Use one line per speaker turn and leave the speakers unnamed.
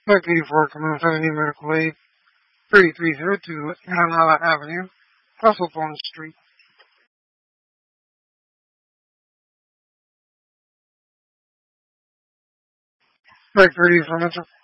Back 84 Community Medical Aid, 3302 Anala Avenue, Russellton Street. Back 30 for Metro